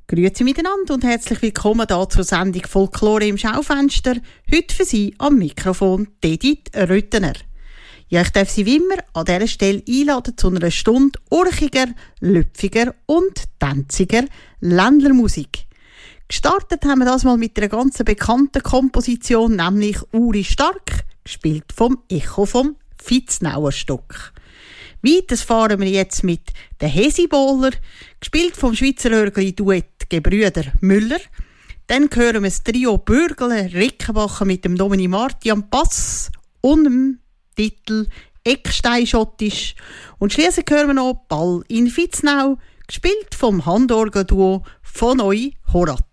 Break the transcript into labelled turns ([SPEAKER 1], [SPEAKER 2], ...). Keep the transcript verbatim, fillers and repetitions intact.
[SPEAKER 1] Grüezi miteinander und herzlich willkommen hier zur Sendung Folklore im Schaufenster. Heute für Sie am Mikrofon Edith Röttener. Ja, ich darf Sie wie immer an dieser Stelle einladen zu einer Stunde urchiger, lüpfiger und tänziger Ländlermusik. Gestartet haben wir das mal mit einer ganz bekannten Komposition, nämlich Uri Stark, gespielt vom Echo vom Vitznauer Stock. Weiter fahren wir jetzt mit den Hesibohler, gespielt vom Schweizer Hörgli-Duett Gebrüder Müller. Dann hören wir das Trio Bürgle Rickenbacher mit dem Domini Marti am Bass und dem Titel Eckstein Schottisch. Und schliesslich hören wir noch Ball in Vitznau, gespielt vom Handorgelduo von Neu Horat.